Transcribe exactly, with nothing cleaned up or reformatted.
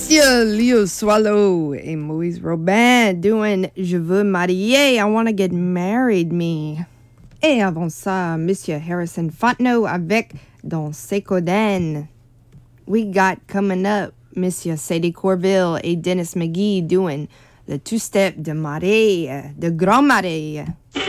Monsieur Leo Swallow et Moïse Robin doing Je veux marier, I wanna get married me. Et avant ça, Monsieur Harrison Fontenot avec Dans Sekoden. We got coming up Monsieur Sadie Corville et Dennis McGee doing The Two-Step de Marée, de Grand Marée.